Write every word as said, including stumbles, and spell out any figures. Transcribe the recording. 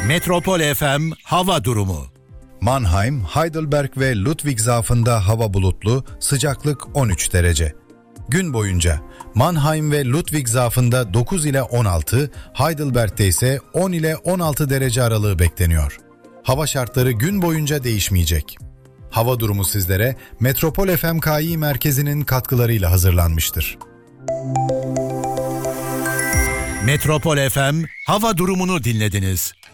Metropol F M hava durumu. Mannheim, Heidelberg ve Ludwigshafen'da hava bulutlu, sıcaklık on üç derece. Gün boyunca Mannheim ve Ludwigshafen'da dokuz ile on altı, Heidelberg'de ise on ile on altı derece aralığı bekleniyor. Hava şartları gün boyunca değişmeyecek. Hava durumu sizlere Metropol F M K İ merkezinin katkılarıyla hazırlanmıştır. Metropol F M hava durumunu dinlediniz.